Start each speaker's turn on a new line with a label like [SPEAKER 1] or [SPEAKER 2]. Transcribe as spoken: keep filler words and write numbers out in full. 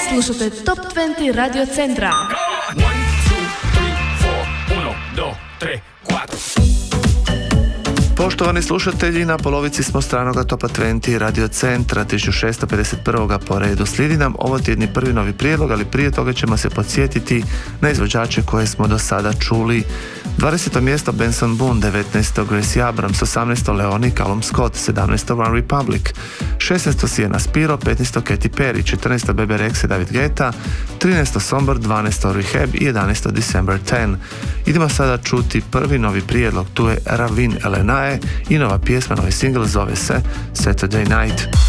[SPEAKER 1] Slušate Top dvadeset Radio Centra.
[SPEAKER 2] Poštovani slušatelji, na polovici smo stranoga Topa dvadeset Radio Centra tisuću šesto pedeset prvi. po redu. Slijedi nam ovo tjedni prvi novi prijedlog, ali prije toga ćemo se podsjetiti na izvođače koje smo do sada čuli. dvadeseto mjesto Benson Boone, devetnaesto Gracie Abrams, osamnaesto Leoni Callum Scott, sedamnaesto One Republic, šesnaesto Sienna Spiro, petnaesto Katy Perry, četrnaesto Bebe Rexha, David Guetta, trinaesto Somber, dvanaesto Rehab i jedanaesto December deset. Idemo sada čuti prvi novi prijedlog, tu je Ravin Elenae i nova pjesma, novi single zove se Saturday Night.